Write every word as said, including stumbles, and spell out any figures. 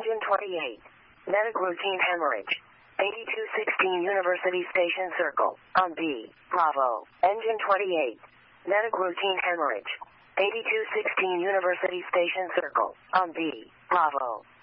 Engine twenty-eight. Medic routine hemorrhage. eighty-two sixteen University Station Circle. On B. Bravo. Engine twenty-eight. Medic routine hemorrhage. eighty-two sixteen University Station Circle. On B. Bravo.